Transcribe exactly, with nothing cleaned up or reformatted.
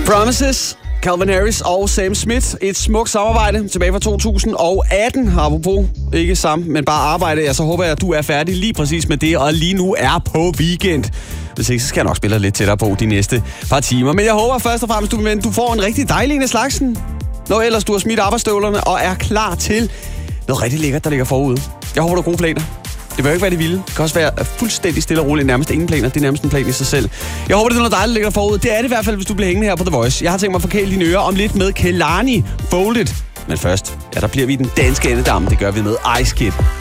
Promises, Calvin Harris og Sam Smith. Et smukt samarbejde tilbage fra to tusind og atten. Apropos ikke sammen, men bare arbejde. Ja, så håber jeg, at du er færdig lige præcis med det, og lige nu er på weekend. Hvis ikke, så skal jeg nok spille dig lidt tættere på de næste par timer. Men jeg håber først og fremmest, du, du får en rigtig dejlig en af slagsen. Når ellers du har smidt arbejdsstøvlerne og er klar til noget rigtig lækkert, der ligger forude. Jeg håber, du har gode planer. Det bør ikke være det vilde. Det kan også være fuldstændig stille og roligt. Nærmest ingen planer. Det er nærmest en plan i sig selv. Jeg håber, det er noget dejligt, der ligger forud. Det er det i hvert fald, hvis du bliver hængende her på The Voice. Jeg har tænkt mig at forkæle dine ører om lidt med Kehlani Folded. Men først, ja, der bliver vi den danske endedam. Det gør vi med Ice Kid.